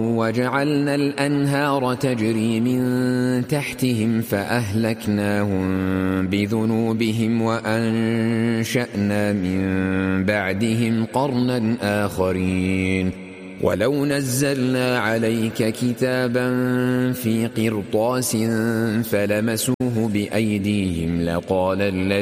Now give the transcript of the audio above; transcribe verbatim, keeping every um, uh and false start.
وجعلنا الأنهار تجري من تحتهم فأهلكناهم بذنوبهم وأنشأنا من بعدهم قرنا آخرين ولو نزلنا عليك كتابا في قرطاس فلمسوه بأيديهم لقال الذين